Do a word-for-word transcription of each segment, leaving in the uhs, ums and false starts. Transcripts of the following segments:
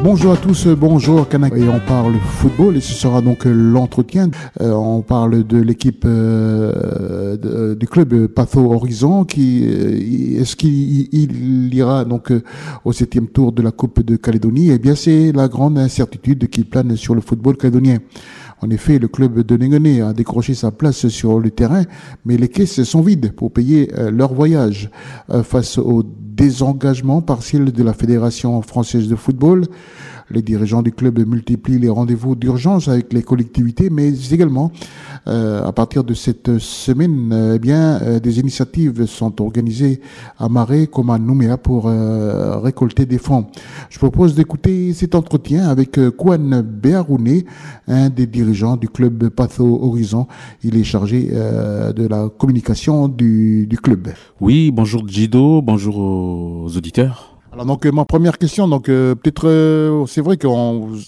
Bonjour à tous, bonjour Kanak. Et on parle football et ce sera donc l'entretien. Euh, on parle de l'équipe euh, de, du club Patho Horizon qui euh, est-ce qu'il il ira donc euh, au septième tour de la Coupe de Calédonie? Eh bien, c'est la grande incertitude qui plane sur le football calédonien. En effet, le club de Nengené a décroché sa place sur le terrain, mais les caisses sont vides pour payer euh, leur voyage. Euh, face au désengagement partiel de la Fédération française de football, les dirigeants du club multiplient les rendez-vous d'urgence avec les collectivités, mais également, euh, à partir de cette semaine, euh, eh bien, euh, des initiatives sont organisées à Marais comme à Nouméa pour euh, récolter des fonds. Je propose d'écouter cet entretien avec euh, Kouane Béarouné, un des dirigeants du club Patho Horizon. Il est chargé euh, de la communication du, du club. Oui, bonjour Jido, bonjour aux auditeurs. Alors donc euh, ma première question, donc euh, peut-être euh, c'est vrai que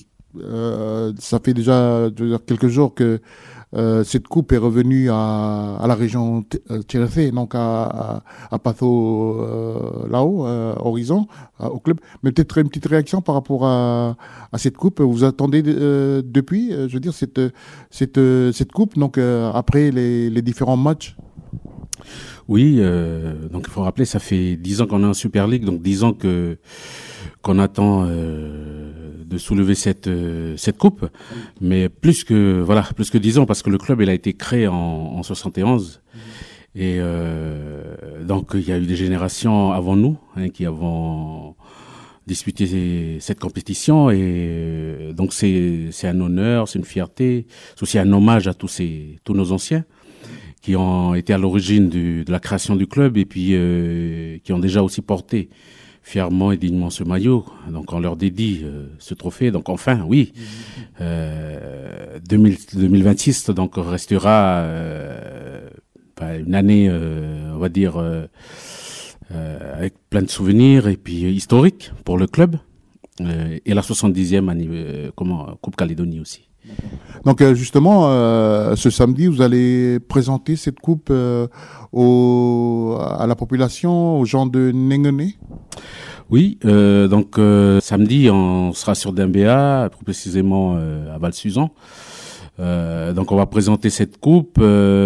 euh, ça fait déjà je veux dire, quelques jours que euh, cette coupe est revenue à, à la région Tchéréfé, donc à, à, à Patho euh, là-haut, euh, Horizon, euh, au club. Mais peut-être une petite réaction par rapport à, à cette coupe. Vous attendez euh, depuis, euh, je veux dire, cette cette cette coupe, donc euh, après les, les différents matchs. Oui, euh, donc il faut rappeler, ça fait dix ans qu'on est en Super League, donc dix ans que qu'on attend euh, de soulever cette euh, cette coupe, mais plus que voilà, plus que dix ans parce que le club il a été créé en, en soixante et onze et euh, donc il y a eu des générations avant nous hein, qui avons disputé cette compétition et euh, donc c'est c'est un honneur, c'est une fierté, c'est aussi un hommage à tous ces tous nos anciens qui ont été à l'origine du, de la création du club et puis euh, qui ont déjà aussi porté fièrement et dignement ce maillot. Donc on leur dédie euh, ce trophée. Donc enfin, oui, euh, deux mille vingt-six donc restera euh, une année, euh, on va dire, euh, euh, avec plein de souvenirs et puis euh, historique pour le club euh, et la soixante-dixième année, euh, comment Coupe Calédonie aussi. Donc justement, euh, ce samedi, vous allez présenter cette coupe euh, au, à la population, aux gens de Nengené. Oui, euh, donc euh, samedi, on sera sur Dembéa, plus précisément euh, à Val-Suzan. Euh, donc on va présenter cette coupe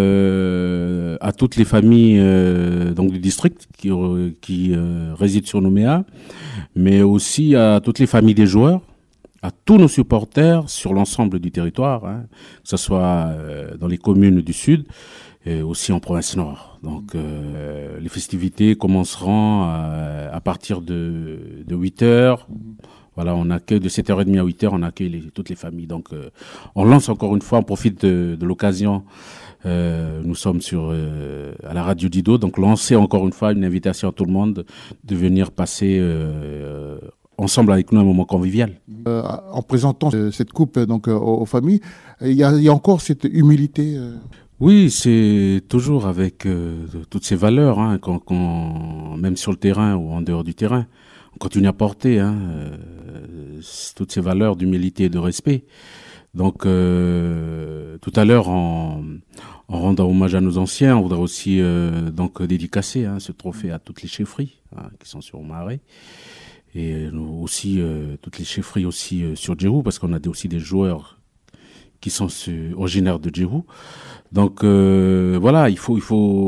euh, à toutes les familles euh, donc du district qui, qui euh, résident sur Nouméa, mais aussi à toutes les familles des joueurs, à tous nos supporters sur l'ensemble du territoire, hein, que ce soit euh, dans les communes du Sud et aussi en province Nord. Donc euh, les festivités commenceront à, à partir de, de huit heures. Voilà, on accueille de sept heures trente à huit heures, on accueille les, toutes les familles. Donc euh, on lance encore une fois, on profite de, de l'occasion. Euh, nous sommes sur euh, à la radio Dido, donc lancer encore une fois une invitation à tout le monde de venir passer euh, ensemble avec nous un moment convivial. Euh, en présentant cette coupe donc euh, aux, aux familles, il y a, il y a encore cette humilité. Euh... Oui, c'est toujours avec euh, toutes ces valeurs, hein, qu'on, qu'on, même sur le terrain ou en dehors du terrain, on continue à porter hein, euh, toutes ces valeurs d'humilité et de respect. Donc, euh, tout à l'heure, en, en rendant hommage à nos anciens, on voudrait aussi euh, donc dédicacer hein, ce trophée à toutes les chefferies hein, qui sont sur Marais. Et nous aussi euh, toutes les chefferies aussi euh, sur Djerou parce qu'on a aussi des joueurs qui sont sur, originaires de Djerou. Donc euh, voilà, il faut il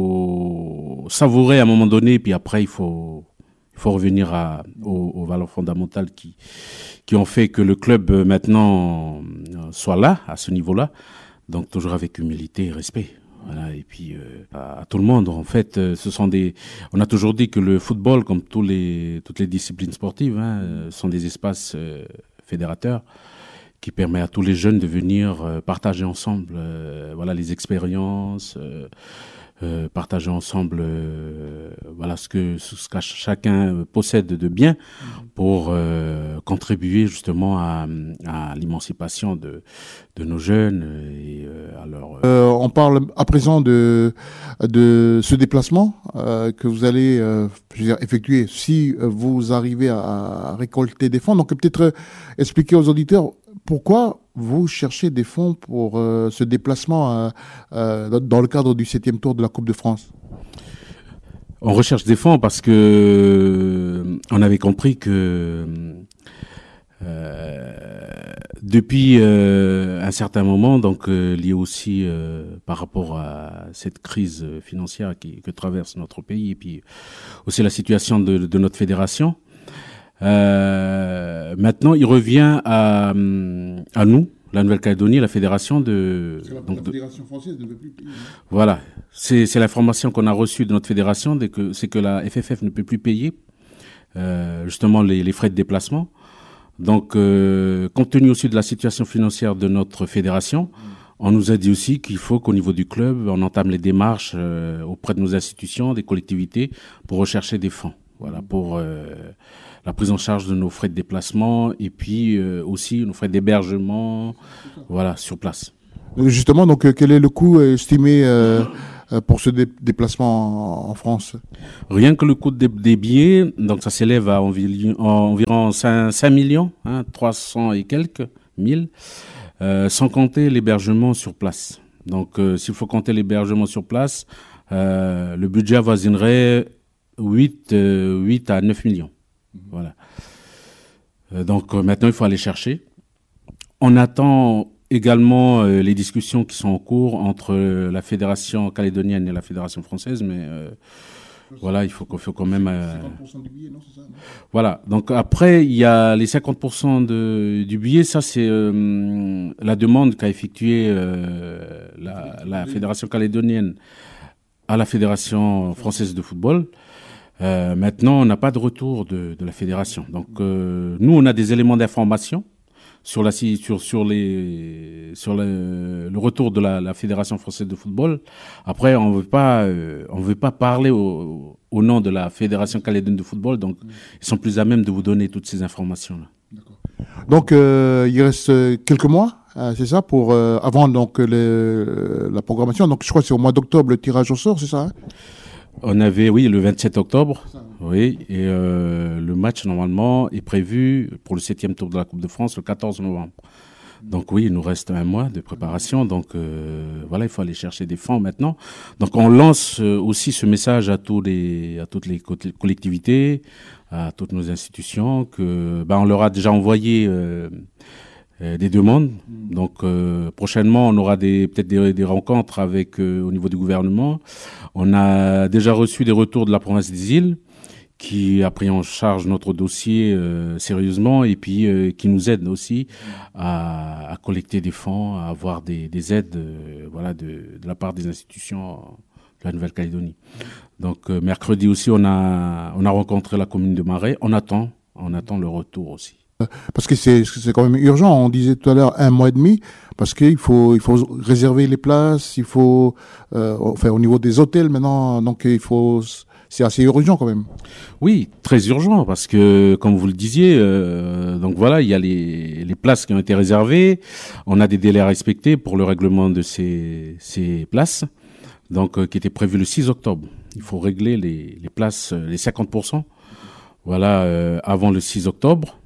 faut savourer à un moment donné, puis après il faut il faut revenir à aux, aux valeurs fondamentales qui qui ont fait que le club euh, maintenant euh, soit là à ce niveau-là. Donc toujours avec humilité et respect. Voilà, et puis euh, à, à tout le monde, en fait, euh, ce sont des. On a toujours dit que le football, comme tous les toutes les disciplines sportives, hein, euh, sont des espaces euh, fédérateurs qui permettent à tous les jeunes de venir euh, partager ensemble, euh, voilà, les expériences, euh, euh, partager ensemble, euh, voilà, ce que ce que chacun possède de bien pour euh, contribuer justement à, à l'émancipation de de nos jeunes et euh, à leur. Euh, on parle à présent de de ce déplacement euh, que vous allez euh, je veux dire, effectuer si vous arrivez à, à récolter des fonds. Donc peut-être euh, expliquer aux auditeurs pourquoi vous cherchez des fonds pour euh, ce déplacement euh, euh, dans le cadre du septième tour de la Coupe de France. On recherche des fonds parce que on avait compris que Euh, depuis euh, un certain moment, donc euh, lié aussi euh, par rapport à cette crise financière qui, que traverse notre pays, et puis aussi la situation de, de notre fédération. Euh, maintenant, il revient à, à nous, la Nouvelle-Calédonie, la fédération de. La, donc la de, fédération française ne veut plus payer. Voilà, c'est, c'est l'information qu'on a reçue de notre fédération, dès que c'est que la F F F ne peut plus payer euh, justement les, les frais de déplacement. Donc, euh, compte tenu aussi de la situation financière de notre fédération, on nous a dit aussi qu'il faut qu'au niveau du club, on entame les démarches euh, auprès de nos institutions, des collectivités, pour rechercher des fonds. Voilà, pour euh, la prise en charge de nos frais de déplacement et puis euh, aussi nos frais d'hébergement, voilà, sur place. Justement, donc, quel est le coût estimé euh, pour ce dé- déplacement en France? Rien que le coût des, des billets, donc ça s'élève à environ, environ cinq millions, hein, trois cents et quelques mille, euh, sans compter l'hébergement sur place. Donc, euh, s'il faut compter l'hébergement sur place, euh, le budget avoisinerait huit, euh, huit à neuf millions. Voilà. Euh, donc, euh, maintenant, il faut aller chercher. On attend également euh, les discussions qui sont en cours entre euh, la fédération calédonienne et la fédération française, mais euh, voilà, il faut qu'on fait quand même. Euh, cinquante pour cent du billet, non, c'est ça, non? Voilà. Donc après, il y a les cinquante pour cent de, du billet. Ça, c'est euh, la demande qu'a effectuée euh, la, la fédération calédonienne à la fédération française de football. Euh, maintenant, on n'a pas de retour de, de la fédération. Donc, euh, nous, on a des éléments d'information sur la sur sur les sur le, le retour de la, la fédération française de football. Après, on veut pas euh, on veut pas parler au, au nom de la fédération calédonienne de football. Donc, mmh. ils sont plus à même de vous donner toutes ces informations là. D'accord. Donc, euh, il reste quelques mois. Euh, c'est ça pour euh, avant donc le, la programmation. Donc, je crois que c'est au mois d'octobre le tirage au sort, c'est ça, hein? On avait, oui, le vingt-sept octobre, ça, oui, et euh, le match, normalement, est prévu pour le septième tour de la Coupe de France le quatorze novembre. Donc oui, il nous reste un mois de préparation, donc euh, voilà, il faut aller chercher des fonds maintenant. Donc on lance euh, aussi ce message à, tous les, à toutes les collectivités, à toutes nos institutions, que ben, on leur a déjà envoyé euh, euh, des demandes. Donc euh, prochainement, on aura des, peut-être des, des rencontres avec euh, au niveau du gouvernement. On a déjà reçu des retours de la province des îles qui a pris en charge notre dossier euh, sérieusement et puis euh, qui nous aide aussi à, à collecter des fonds, à avoir des, des aides euh, voilà, de, de la part des institutions de la Nouvelle-Calédonie. Donc euh, mercredi aussi, on a, on a rencontré la commune de Marais. On attend, on attend le retour aussi. Parce que c'est, c'est quand même urgent. On disait tout à l'heure un mois et demi, parce qu'il faut, il faut réserver les places, il faut, euh, enfin, au niveau des hôtels maintenant, donc il faut, c'est assez urgent quand même. Oui, très urgent, parce que, comme vous le disiez, euh, donc voilà, il y a les, les places qui ont été réservées. On a des délais à respecter pour le règlement de ces, ces places, donc, euh, qui était prévu le six octobre. Il faut régler les, les places, les cinquante pour cent, voilà, euh, avant le six octobre.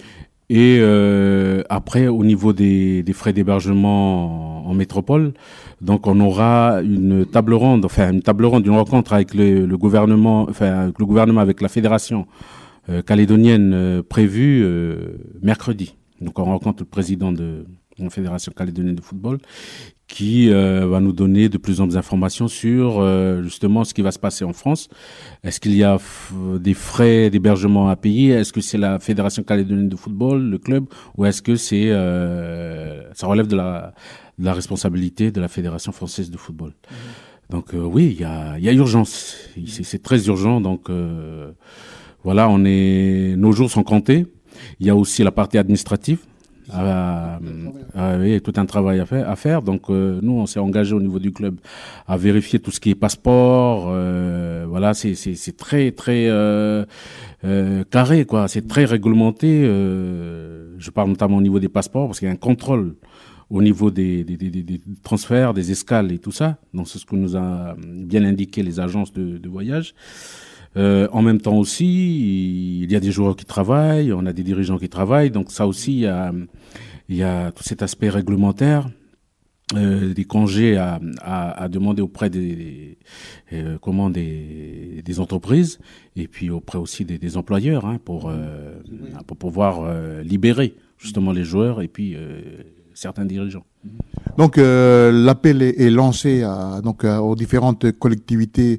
Et euh, après, au niveau des, des frais d'hébergement en, en métropole, donc on aura une table ronde, enfin une table ronde, une rencontre avec le, le gouvernement, enfin avec le gouvernement, avec la fédération euh, calédonienne euh, prévue euh, mercredi. Donc on rencontre le président de la fédération calédonienne de football, qui euh, va nous donner de plus en plus d'informations sur euh, justement ce qui va se passer en France. Est-ce qu'il y a f- des frais d'hébergement à payer? Est-ce que c'est la Fédération calédonienne de football, le club, ou est-ce que c'est euh, ça relève de la, de la responsabilité de la Fédération française de football? Mmh. Donc euh, oui, il y a, y a urgence. C'est, c'est très urgent. Donc euh, voilà, on est, nos jours sont comptés. Il y a aussi la partie administrative. Ah, ah, oui, tout un travail à faire. À faire. Donc euh, nous, on s'est engagé au niveau du club à vérifier tout ce qui est passeport. Euh, voilà, c'est, c'est, c'est très très euh, euh, carré, quoi. C'est très réglementé. Euh, je parle notamment au niveau des passeports parce qu'il y a un contrôle au niveau des, des, des, des transferts, des escales et tout ça. Donc c'est ce que nous a bien indiqué les agences de, de voyage. Euh, en même temps aussi, il y a des joueurs qui travaillent, on a des dirigeants qui travaillent, donc ça aussi, il y a, il y a tout cet aspect réglementaire euh, des congés à, à, à demander auprès des, des euh, comment des, des entreprises et puis auprès aussi des, des employeurs hein, pour euh, pour pouvoir euh, libérer justement les joueurs et puis euh, certains dirigeants. Donc euh, l'appel est, est lancé à, donc à, aux différentes collectivités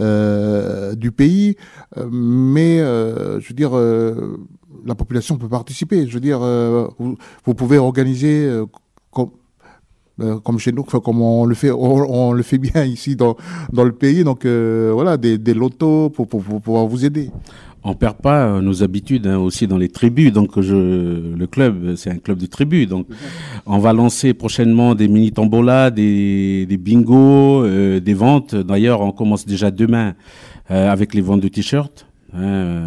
euh, du pays, euh, mais euh, je veux dire euh, la population peut participer. Je veux dire euh, vous, vous pouvez organiser euh, comme euh, comme chez nous, enfin, comme on le fait, on, on le fait bien ici dans dans le pays. Donc euh, voilà des, des lotos pour, pour, pour pouvoir vous aider. On perd pas nos habitudes hein, aussi dans les tribus. Donc je, le club, c'est un club de tribus. Donc on va lancer prochainement des mini tombolas, des, des bingos, euh, des ventes. D'ailleurs, on commence déjà demain euh, avec les ventes de t-shirts hein,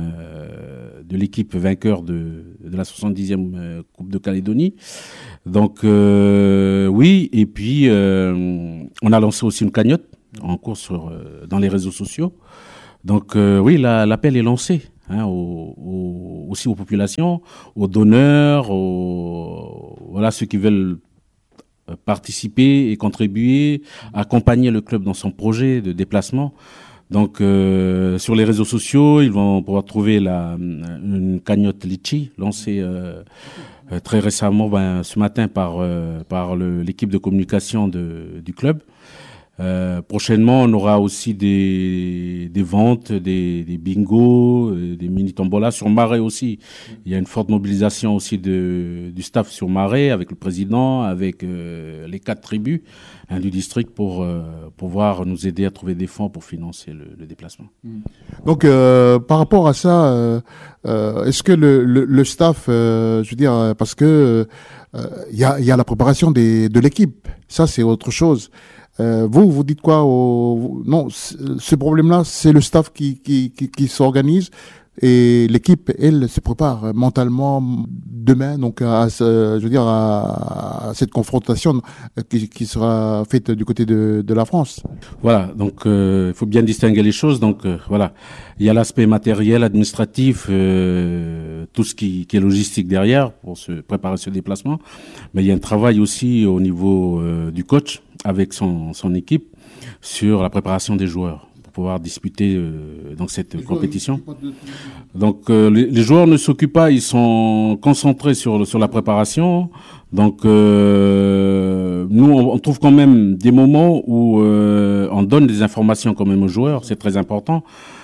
euh, de l'équipe vainqueur de, de la soixante-dixième euh, Coupe de Calédonie. Donc euh, oui, et puis euh, on a lancé aussi une cagnotte en cours sur euh, dans les réseaux sociaux. Donc euh, oui, la, l'appel est lancé hein, aux, aux, aussi aux populations, aux donneurs, aux, voilà ceux qui veulent participer et contribuer, accompagner le club dans son projet de déplacement. Donc euh, sur les réseaux sociaux, ils vont pouvoir trouver la, une cagnotte Litchi lancée euh, euh, très récemment, ben, ce matin par euh, par le, l'équipe de communication de, du club. Euh, prochainement, on aura aussi des, des ventes, des, des bingos, des mini tombolas sur Marais aussi. Il y a une forte mobilisation aussi de, du staff sur Marais avec le président, avec euh, les quatre tribus hein, du district pour euh, pouvoir nous aider à trouver des fonds pour financer le, le déplacement. Donc, euh, par rapport à ça, euh, euh, est-ce que le, le, le staff, euh, je veux dire, parce que il euh, y a, y a la préparation des, de l'équipe, ça c'est autre chose. Euh, vous, vous dites quoi au... Non, ce problème-là, c'est le staff qui, qui, qui, qui s'organise et l'équipe, elle, se prépare mentalement demain, donc à, à je veux dire à, à cette confrontation qui, qui sera faite du côté de, de la France. Voilà, donc il euh, faut bien distinguer les choses. Donc euh, voilà, il y a l'aspect matériel, administratif, euh, tout ce qui, qui est logistique derrière pour se préparer ce déplacement, mais il y a un travail aussi au niveau euh, du coach avec son, son équipe sur la préparation des joueurs pour pouvoir disputer euh, donc cette compétition. Donc euh, les, les joueurs ne s'occupent pas, ils sont concentrés sur sur la préparation. Donc euh, nous on, on trouve quand même des moments où euh, on donne des informations quand même aux joueurs, c'est très important.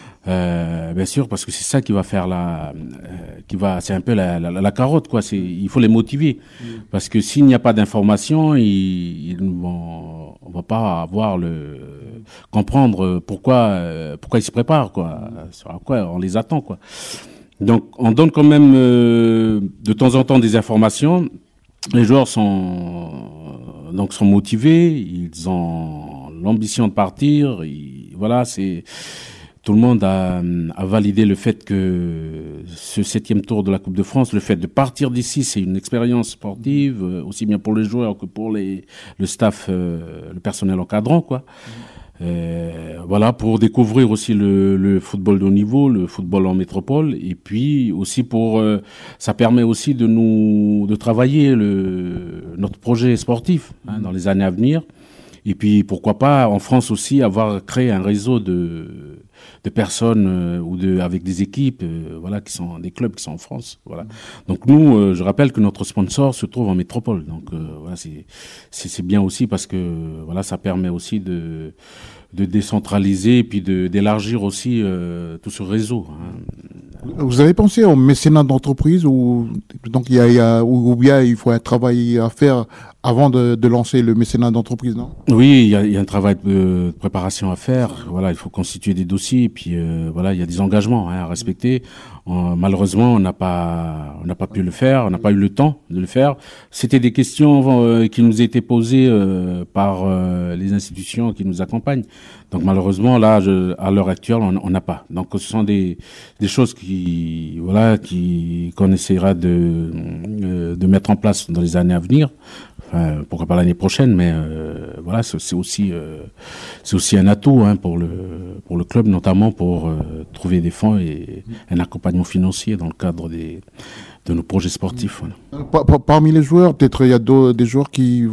Euh, bien sûr, parce que c'est ça qui va faire la, euh, qui va, c'est un peu la, la, la carotte, quoi. C'est, il faut les motiver, mmh. parce que s'il n'y a pas d'information, ils, ils vont, on va pas avoir le comprendre pourquoi, euh, pourquoi ils se préparent, quoi. Sur quoi on les attend, quoi. Donc, on donne quand même euh, de temps en temps des informations. Les joueurs sont donc sont motivés, ils ont l'ambition de partir. Ils, voilà, c'est tout le monde a, a validé le fait que ce septième tour de la Coupe de France, le fait de partir d'ici, c'est une expérience sportive, euh, aussi bien pour les joueurs que pour les, le staff, euh, le personnel encadrant, quoi. Euh, voilà, pour découvrir aussi le, le football de haut niveau, le football en métropole, et puis aussi pour, euh, ça permet aussi de nous, de travailler le, notre projet sportif hein, dans les années à venir. Et puis pourquoi pas en France aussi avoir créé un réseau de de personnes euh, ou de avec des équipes euh, voilà qui sont des clubs qui sont en France voilà. Donc nous euh, je rappelle que notre sponsor se trouve en métropole. Donc euh, voilà, c'est c'est c'est bien aussi parce que voilà, ça permet aussi de de décentraliser et puis de d'élargir aussi euh, tout ce réseau. Hein. Vous avez pensé au mécénat d'entreprise ou donc il y a, il y a ou, ou bien il faut un travail à faire avant de, de lancer le mécénat d'entreprise, non? Oui, il y a, il y a un travail de préparation à faire. Voilà, il faut constituer des dossiers et puis euh, voilà, il y a des engagements hein, à respecter. Euh, malheureusement, on n'a pas, on n'a pas pu le faire, on n'a pas eu le temps de le faire. C'était des questions euh, qui nous étaient posées euh, par euh, les institutions qui nous accompagnent. Donc malheureusement, là, je, à l'heure actuelle, on n'a pas. Donc ce sont des, des choses qui, voilà, qui qu'on essaiera de, euh, de mettre en place dans les années à venir. Enfin, pourquoi pas l'année prochaine, mais euh, voilà, c'est, c'est aussi, euh, c'est aussi un atout hein, pour le, pour le club, notamment pour euh, trouver des fonds et un accompagnement financier dans le cadre des, de nos projets sportifs. Voilà. Par, par, parmi les joueurs, peut-être il y a des joueurs qui vont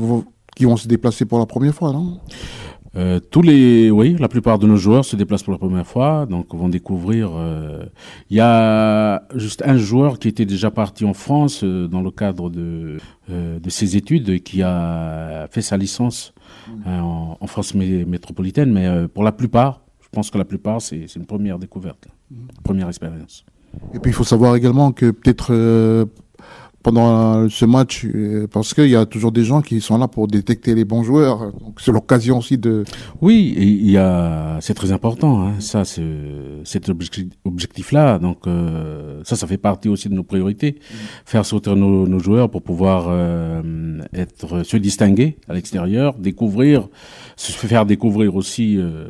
qui vont se déplacer pour la première fois, non? Euh, tous les, oui, la plupart de nos joueurs se déplacent pour la première fois, donc vont découvrir. Il euh, y a juste un joueur qui était déjà parti en France euh, dans le cadre de euh, de ses études, et qui a fait sa licence mmh. euh, en, en France mé- métropolitaine. Mais euh, pour la plupart, je pense que la plupart, c'est, c'est une première découverte, mmh. une première expérience. Et puis il faut savoir également que peut-être euh, pendant ce match, parce qu'il y a toujours des gens qui sont là pour détecter les bons joueurs. Donc c'est l'occasion aussi de. Oui, il y a, c'est très important, hein, ça, c'est, cet objectif-là. Donc euh, ça, ça fait partie aussi de nos priorités, mmh. faire sauter nos, nos joueurs pour pouvoir euh, être, se distinguer à l'extérieur, découvrir, se faire découvrir aussi. Euh,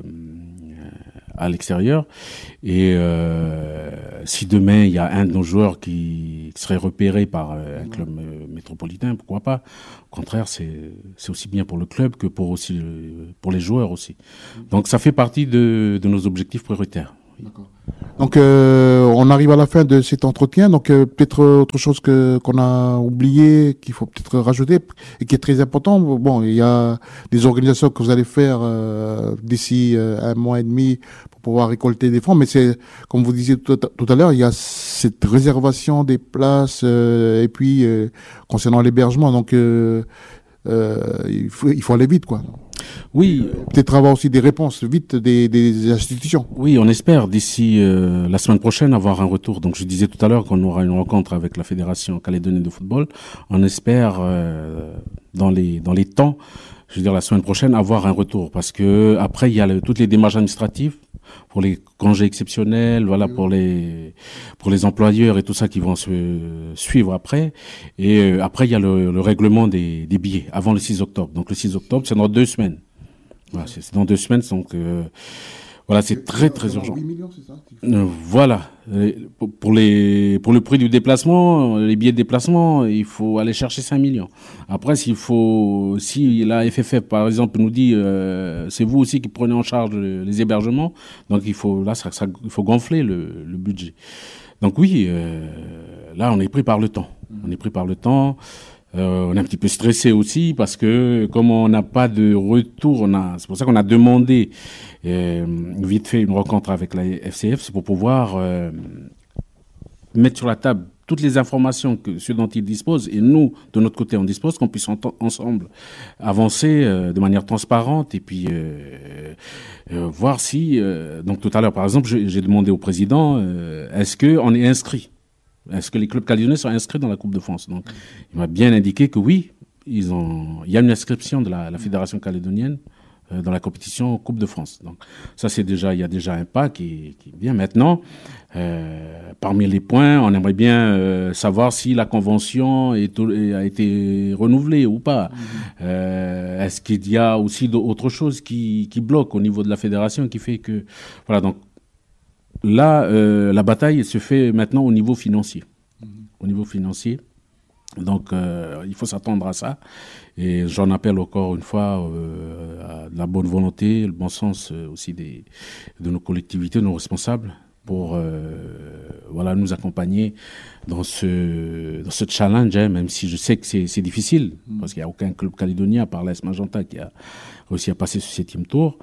à l'extérieur. Et euh, si demain il y a un de nos joueurs qui serait repéré par euh, un club euh, métropolitain, pourquoi pas? Au contraire, c'est c'est aussi bien pour le club que pour aussi pour les joueurs aussi. Donc ça fait partie de de nos objectifs prioritaires. D'accord. Donc euh, on arrive à la fin de cet entretien. Donc euh, peut-être autre chose que qu'on a oublié, qu'il faut peut-être rajouter et qui est très important. Bon, il y a des organisations que vous allez faire euh, d'ici euh, un mois et demi pour pouvoir récolter des fonds. Mais c'est comme vous disiez tout à, tout à l'heure, il y a cette réservation des places euh, et puis euh, concernant l'hébergement. Donc euh, euh, il faut il faut aller vite, quoi. Oui. Peut-être avoir aussi des réponses vite des, des institutions. Oui, on espère d'ici euh, la semaine prochaine avoir un retour. Donc je disais tout à l'heure qu'on aura une rencontre avec la Fédération calédonienne de football. On espère euh, dans les dans les temps, je veux dire la semaine prochaine, avoir un retour, parce que après il y a le, toutes les démarches administratives pour les congés exceptionnels, voilà, pour les pour les employeurs et tout ça qui vont se suivre après. Et euh, après il y a le, le règlement des, des billets avant le six octobre. Donc le six octobre, c'est dans deux semaines. Voilà, c'est, c'est dans deux semaines, donc euh, voilà, c'est, c'est très très c'est urgent. huit millions, c'est ça euh, voilà, pour les pour le prix du déplacement, les billets de déplacement, il faut aller chercher cinq millions. Après, s'il faut, si la F F F par exemple nous dit, euh, c'est vous aussi qui prenez en charge le, les hébergements, donc il faut là, ça, ça, il faut gonfler le, le budget. Donc oui, euh, là, on est pris par le temps. On est pris par le temps. Euh, on est un petit peu stressé aussi parce que comme on n'a pas de retour, on a, c'est pour ça qu'on a demandé euh, vite fait une rencontre avec la F C F, c'est pour pouvoir euh, mettre sur la table toutes les informations que ceux dont ils disposent et nous de notre côté on dispose, qu'on puisse en- ensemble avancer euh, de manière transparente et puis euh, euh, voir si euh, donc tout à l'heure par exemple j'ai, j'ai demandé au président euh, est-ce que on est inscrit. Est-ce que les clubs calédoniens sont inscrits dans la Coupe de France? Donc, il m'a bien indiqué que oui, ils ont, il y a une inscription de la, la Fédération calédonienne euh, dans la compétition Coupe de France. Donc, ça, c'est déjà, il y a déjà un pas qui, qui est bien. Maintenant, euh, parmi les points, on aimerait bien euh, savoir si la convention est, a été renouvelée ou pas. Mmh. Euh, est-ce qu'il y a aussi d'autres choses qui, qui bloquent au niveau de la fédération, qui fait que, voilà, donc, là, euh, la bataille se fait maintenant au niveau financier. Mmh. Au niveau financier. Donc, euh, il faut s'attendre à ça. Et j'en appelle encore une fois euh, à la bonne volonté, le bon sens euh, aussi des, de nos collectivités, de nos responsables, pour euh, voilà, nous accompagner dans ce, dans ce challenge, hein, même si je sais que c'est, c'est difficile, mmh. parce qu'il n'y a aucun club calédonien, à part l'A S Magenta, qui a réussi à passer ce septième tour.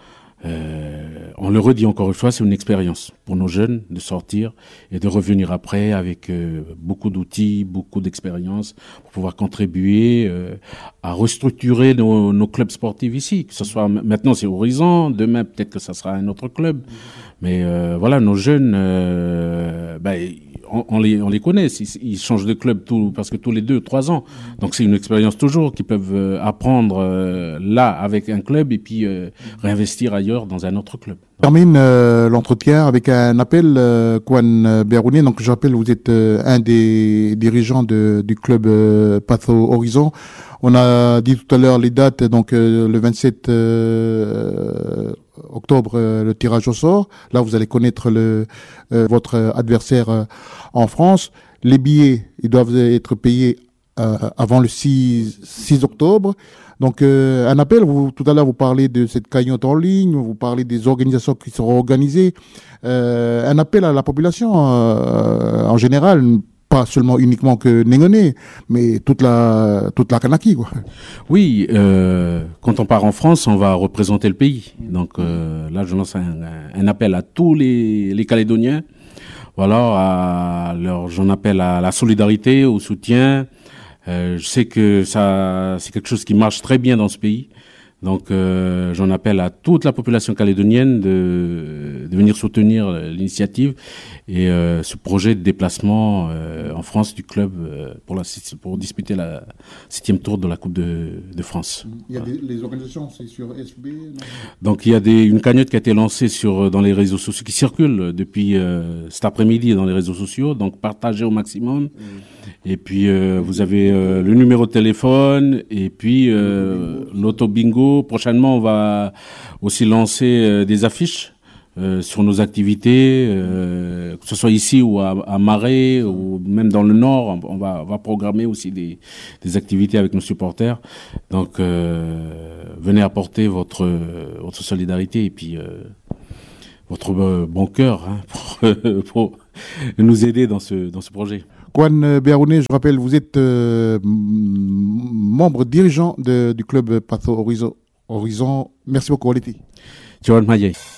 Euh, on le redit encore une fois, c'est une expérience pour nos jeunes de sortir et de revenir après avec euh, beaucoup d'outils, beaucoup d'expérience pour pouvoir contribuer euh, à restructurer nos, nos clubs sportifs ici. Que ce soit maintenant c'est Horizon, demain peut-être que ça sera un autre club, mais euh, voilà, nos jeunes, euh, ben, on, on les on les connaît, ils, ils changent de club tout parce que tous les deux trois ans, donc c'est une expérience toujours qu'ils peuvent euh, apprendre euh, là avec un club et puis euh, réinvestir ailleurs dans un autre club. On termine euh, l'entretien avec un appel, euh, Kouane Berouni. Donc je rappelle, vous êtes euh, un des dirigeants de, du club euh, Patho Horizon. On a dit tout à l'heure les dates, donc euh, le vingt-sept euh, octobre, euh, le tirage au sort. Là, vous allez connaître le euh, votre adversaire euh, en France. Les billets, ils doivent être payés euh, avant le six octobre. Donc, euh, un appel, vous, tout à l'heure, vous parlez de cette cagnotte en ligne, vous parlez des organisations qui seront organisées. Euh, un appel à la population, euh, en général, pas seulement uniquement que Nengoné, mais toute la toute la Kanaki, quoi. Oui, euh, quand on part en France, on va représenter le pays. Donc euh, là, je lance un, un appel à tous les, les Calédoniens. Voilà, à leur, j'en appelle à la solidarité, au soutien. Euh, je sais que ça, c'est quelque chose qui marche très bien dans ce pays. Donc, euh, j'en appelle à toute la population calédonienne de, de venir soutenir l'initiative et euh, ce projet de déplacement euh, en France du club euh, pour, la, pour disputer la septième tour de la Coupe de, de France. Il y a des, les organisations, c'est sur S B. Non? Donc, il y a des, une cagnotte qui a été lancée sur dans les réseaux sociaux, qui circule depuis euh, cet après-midi dans les réseaux sociaux. Donc, partagez au maximum. Mmh. Et puis, euh, vous avez euh, le numéro de téléphone et puis euh, l'auto bingo. Prochainement, on va aussi lancer euh, des affiches euh, sur nos activités, euh, que ce soit ici ou à, à Marais ou même dans le Nord. On va, on va programmer aussi des, des activités avec nos supporters. Donc, euh, venez apporter votre, votre solidarité et puis euh, votre bon cœur hein, pour, pour nous aider dans ce, dans ce projet. Kwan Béarouné, je rappelle, vous êtes euh, membre dirigeant de, du club Patho Horizon. Horizon. Merci beaucoup, Waliti. Johan Maillet.